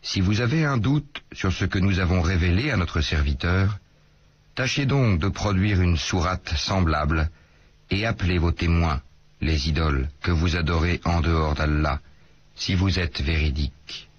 Si vous avez un doute sur ce que nous avons révélé à notre serviteur, tâchez donc de produire une sourate semblable et appelez vos témoins, les idoles que vous adorez en dehors d'Allah, si vous êtes véridiques.